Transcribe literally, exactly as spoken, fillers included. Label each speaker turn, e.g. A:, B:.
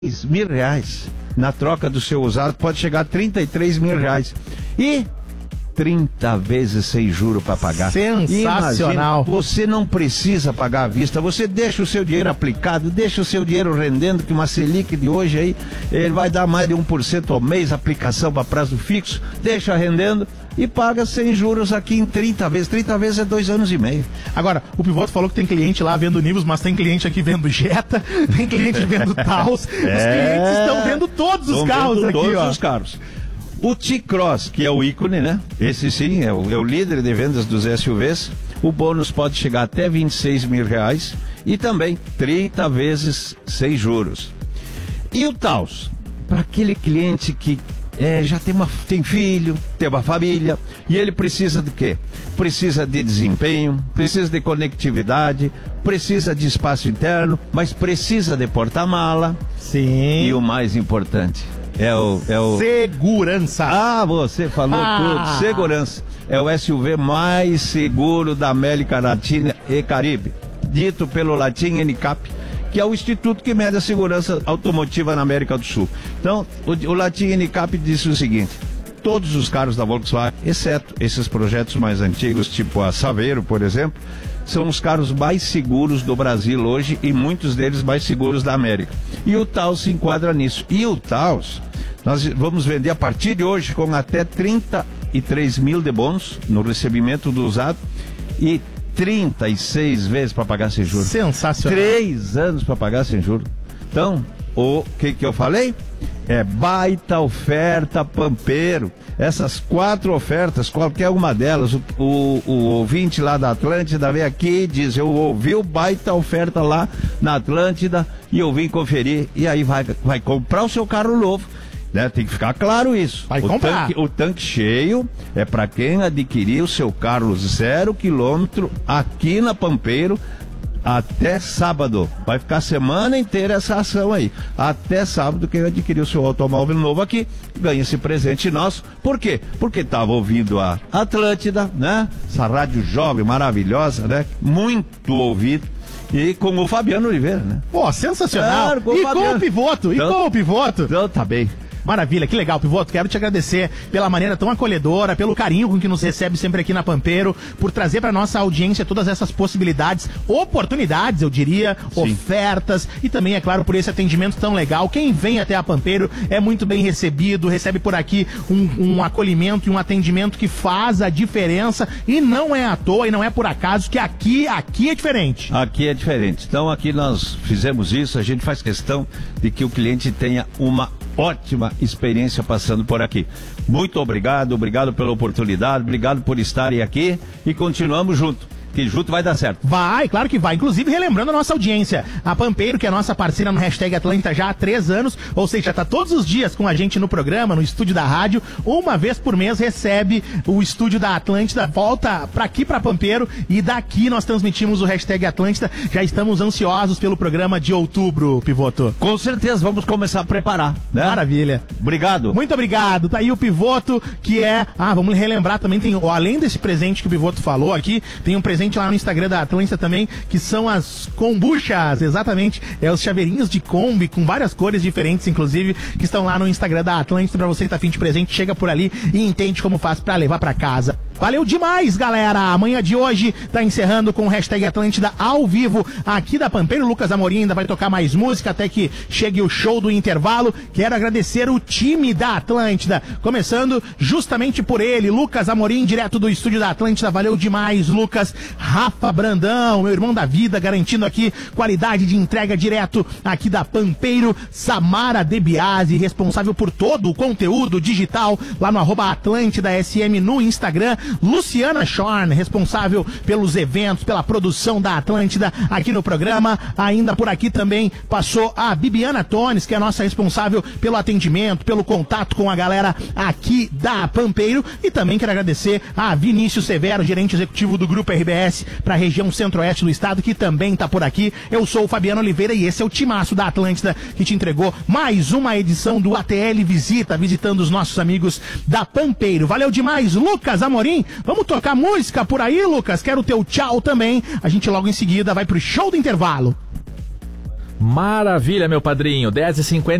A: mil reais. Na troca do seu usado pode chegar a trinta e três mil reais. E trinta vezes sem juro para pagar.
B: Sensacional.
A: Imagina, você não precisa pagar à vista, você deixa o seu dinheiro aplicado, deixa o seu dinheiro rendendo, que uma Selic de hoje aí, ele vai dar mais de um por cento ao mês, aplicação para prazo fixo, deixa rendendo e paga sem juros aqui em trinta vezes. trinta vezes é dois anos e meio.
B: Agora, o Pivoto falou que tem cliente lá vendo Nivus, mas tem cliente aqui vendo Jetta, tem cliente vendo Taos. É... Os clientes estão vendo todos os carros aqui,
A: todos
B: ó.
A: os carros. O T-Cross, que é o ícone, né? Esse sim, é o, é o líder de vendas dos S U Vs. O bônus pode chegar até vinte e seis mil reais e também trinta vezes sem juros. E o Taos, para aquele cliente que é, já tem, uma, tem filho, tem uma família, e ele precisa de quê? Precisa de desempenho, precisa de conectividade, precisa de espaço interno, mas precisa de porta-mala.
B: Sim.
A: E o mais importante... É o, é o...
B: Segurança.
A: Ah, você falou ah. tudo. Segurança. É o S U V mais seguro da América Latina e Caribe. Dito pelo Latin N C A P, que é o instituto que mede a segurança automotiva na América do Sul. Então, o, o Latin N C A P disse o seguinte: todos os carros da Volkswagen, exceto esses projetos mais antigos, tipo a Saveiro, por exemplo, são os carros mais seguros do Brasil hoje e muitos deles mais seguros da América. E o Taos se enquadra nisso. E o Taos, nós vamos vender a partir de hoje com até trinta e três mil de bônus no recebimento do usado e trinta e seis vezes para pagar sem juros.
B: Sensacional.
A: Três anos para pagar sem juros. Então, o que que eu falei? É baita oferta Pampeiro. Essas quatro ofertas, qualquer uma delas, o, o, o ouvinte lá da Atlântida vem aqui e diz: eu ouvi o baita oferta lá na Atlântida e eu vim conferir. E aí vai, vai comprar o seu carro novo, né? Tem que ficar claro isso.
B: Vai
A: o
B: comprar.
A: Tanque, o tanque cheio é para quem adquirir o seu carro zero quilômetro aqui na Pampeiro até sábado. Vai ficar a semana inteira essa ação aí. Até sábado, quem adquiriu o seu automóvel novo aqui ganha esse presente nosso. Por quê? Porque estava ouvindo a Atlântida, né? Essa rádio jovem, maravilhosa, né? Muito ouvido. E com o Fabiano Oliveira, né?
B: Pô, sensacional.
A: É, com
B: e
A: o
B: com o Pivoto,
A: então,
B: e com o Pivoto.
A: Então tá bem.
B: Maravilha, que legal, Pivoto. Quero te agradecer pela maneira tão acolhedora, pelo carinho com que nos recebe sempre aqui na Pampeiro, por trazer para nossa audiência todas essas possibilidades, oportunidades, eu diria, Sim. ofertas e também, é claro, por esse atendimento tão legal. Quem vem até a Pampeiro é muito bem recebido, recebe por aqui um, um acolhimento e um atendimento que faz a diferença e não é à toa e não é por acaso que aqui, aqui é diferente.
A: Aqui é diferente. Então aqui nós fizemos isso, a gente faz questão de que o cliente tenha uma ótima experiência passando por aqui. Muito obrigado, obrigado pela oportunidade, obrigado por estarem aqui e continuamos juntos. Que junto vai dar certo.
B: Vai, claro que vai. Inclusive, relembrando a nossa audiência, a Pampeiro, que é a nossa parceira no hashtag Atlântida já há três anos, ou seja, já está todos os dias com a gente no programa, no estúdio da rádio, uma vez por mês recebe o estúdio da Atlântida, volta para aqui para Pampeiro e daqui nós transmitimos o hashtag Atlântida. Já estamos ansiosos pelo programa de outubro, Pivoto.
A: Com certeza, vamos começar a preparar, né?
B: Maravilha.
A: Obrigado.
B: Muito obrigado. Tá aí o Pivoto, que é... Ah, vamos relembrar também, tem, além desse presente que o Pivoto falou aqui, tem um presente lá no Instagram da Atlântida também, que são as kombuchas, exatamente, é os chaveirinhos de Kombi, com várias cores diferentes, inclusive, que estão lá no Instagram da Atlântida, pra você que tá afim de presente, chega por ali e entende como faz pra levar pra casa. Valeu demais, galera! Amanhã de hoje tá encerrando com o hashtag Atlântida ao vivo aqui da Pampeiro. Lucas Amorim ainda vai tocar mais música até que chegue o show do intervalo. Quero agradecer o time da Atlântida, começando justamente por ele, Lucas Amorim, direto do estúdio da Atlântida. Valeu demais, Lucas. Rafa Brandão, meu irmão da vida, garantindo aqui qualidade de entrega direto aqui da Pampeiro. Samara De Biasi, responsável por todo o conteúdo digital lá no arroba Atlântida S M no Instagram. Luciana Schorn, responsável pelos eventos, pela produção da Atlântida aqui no programa. Ainda por aqui também passou a Bibiana Tones, que é a nossa responsável pelo atendimento, pelo contato com a galera aqui da Pampeiro. E também quero agradecer a Vinícius Severo, gerente executivo do Grupo R B S para a região centro-oeste do estado, que também está por aqui. Eu sou o Fabiano Oliveira e esse é o timaço da Atlântida que te entregou mais uma edição do A T L Visita, visitando os nossos amigos da Pampeiro. Valeu demais, Lucas Amorim. Vamos tocar música por aí, Lucas? Quero o teu tchau também. A gente logo em seguida vai pro show do intervalo.
C: Maravilha, meu padrinho. dez e cinquenta